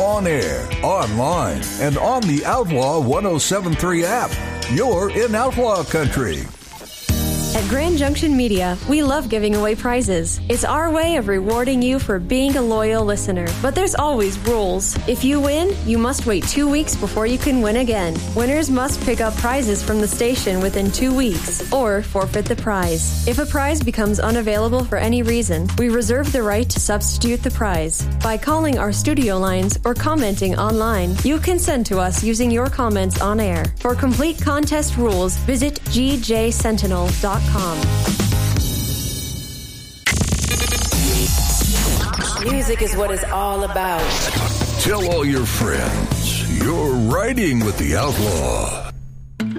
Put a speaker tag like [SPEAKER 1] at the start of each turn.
[SPEAKER 1] on air, online, and on the Outlaw 1073 app. You're in Outlaw Country.
[SPEAKER 2] At Grand Junction Media, we love giving away prizes. It's our way of rewarding you for being a loyal listener. But there's always rules. If you win, you must wait 2 weeks before you can win again. Winners must pick up prizes from the station within 2 weeks or forfeit the prize. If a prize becomes unavailable for any reason, we reserve the right to substitute the prize. By calling our studio lines or commenting online, you can send to us using your comments on air. For complete contest rules, visit gjsentinel.com.
[SPEAKER 3] Music is what it's all about.
[SPEAKER 1] Tell all your friends you're riding with the Outlaw.